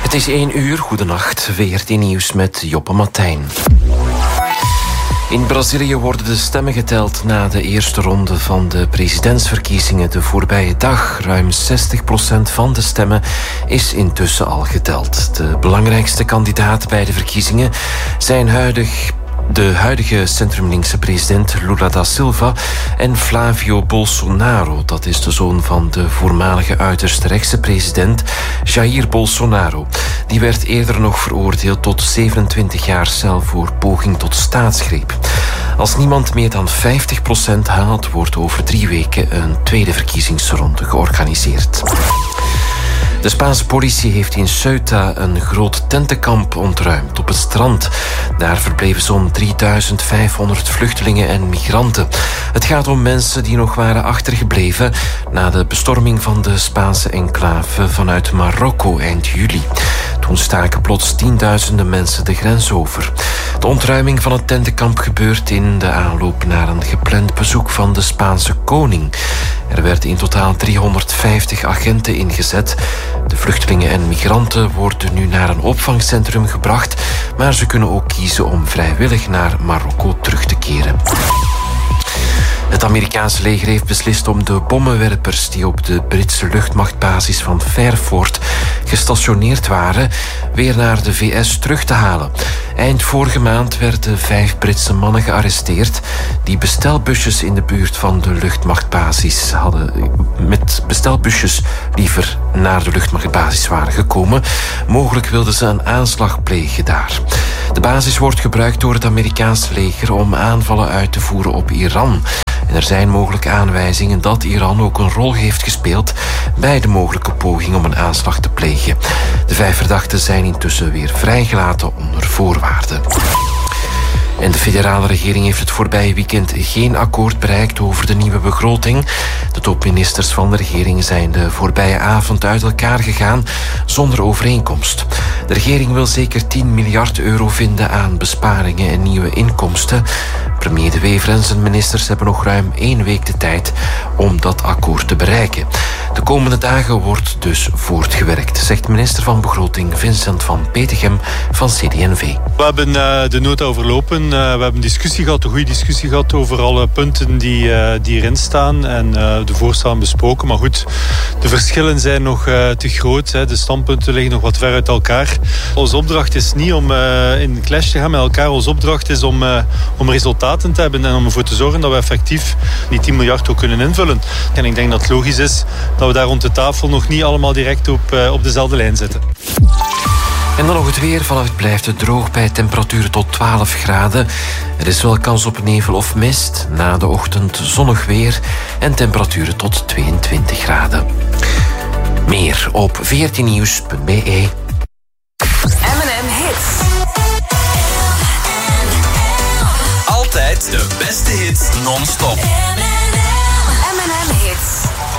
Het is 1 uur, goedenacht, WRT Nieuws met Joppe Martijn. In Brazilië worden de stemmen geteld na de eerste ronde van de presidentsverkiezingen de voorbije dag. Ruim 60% van de stemmen is intussen al geteld. De belangrijkste kandidaten bij de verkiezingen zijn de huidige centrumlinkse president Lula da Silva en Flávio Bolsonaro. Dat is de zoon van de voormalige uiterst rechtse president Jair Bolsonaro. Die werd eerder nog veroordeeld tot 27 jaar cel voor poging tot staatsgreep. Als niemand meer dan 50% haalt, wordt over 3 weken een tweede verkiezingsronde georganiseerd. De Spaanse politie heeft in Ceuta een groot tentenkamp ontruimd op het strand. Daar verbleven zo'n 3500 vluchtelingen en migranten. Het gaat om mensen die nog waren achtergebleven na de bestorming van de Spaanse enclave vanuit Marokko eind juli. Toen staken plots tienduizenden mensen de grens over. De ontruiming van het tentenkamp gebeurt in de aanloop naar een gepland bezoek van de Spaanse koning. Er werden in totaal 350 agenten ingezet. De vluchtelingen en migranten worden nu naar een opvangcentrum gebracht, maar ze kunnen ook kiezen om vrijwillig naar Marokko terug te keren. Het Amerikaanse leger heeft beslist om de bommenwerpers die op de Britse luchtmachtbasis van Fairford gestationeerd waren, weer naar de VS terug te halen. Eind vorige maand werden 5 Britse mannen gearresteerd die bestelbusjes in de buurt van de luchtmachtbasis hadden, met bestelbusjes liever naar de luchtmachtbasis waren gekomen. Mogelijk wilden ze een aanslag plegen daar. De basis wordt gebruikt door het Amerikaanse leger om aanvallen uit te voeren op Iran. En er zijn mogelijk aanwijzingen dat Iran ook een rol heeft gespeeld bij de mogelijke poging om een aanslag te plegen. De 5 verdachten zijn intussen weer vrijgelaten onder voorwaarden. En de federale regering heeft het voorbije weekend geen akkoord bereikt over de nieuwe begroting. De topministers van de regering zijn de voorbije avond uit elkaar gegaan zonder overeenkomst. De regering wil zeker 10 miljard euro vinden aan besparingen en nieuwe inkomsten. Premier De Wever en zijn ministers hebben nog ruim 1 week de tijd om dat akkoord te bereiken. De komende dagen wordt dus voortgewerkt, zegt minister van Begroting Vincent van Petegem van CD&V. We hebben de nota overlopen. We hebben een discussie gehad, een goede discussie gehad over alle punten die erin staan en de voorstellen besproken. Maar goed, de verschillen zijn nog te groot. De standpunten liggen nog wat ver uit elkaar. Onze opdracht is niet om in clash te gaan met elkaar. Onze opdracht is om resultaten te hebben en om ervoor te zorgen dat we effectief die 10 miljard ook kunnen invullen. En ik denk dat het logisch is dat we daar rond de tafel nog niet allemaal direct op dezelfde lijn zitten. En dan nog het weer. Vannacht blijft het droog bij temperaturen tot 12 graden. Er is wel kans op nevel of mist. Na de ochtend zonnig weer en temperaturen tot 22 graden. Meer op vrtnieuws.be. M&M Hits. Altijd de beste hits non-stop. M&M Hits.